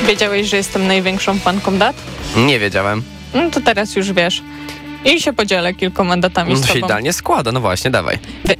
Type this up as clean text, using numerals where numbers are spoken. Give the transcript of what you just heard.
Wiedziałeś, że jestem największą fanką dat? Nie wiedziałem. No to teraz już wiesz. I się podzielę kilkoma datami z To się tobą. idealnie składa, no właśnie, dawaj.